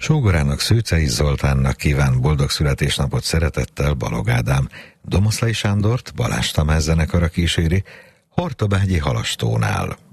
Sógorának, Szőcsei Zoltánnak kíván boldog születésnapot szeretettel Balog Ádám. Domoszlai Sándort Balázs Tamás zenekara kíséri Hortobágyi Halastónál.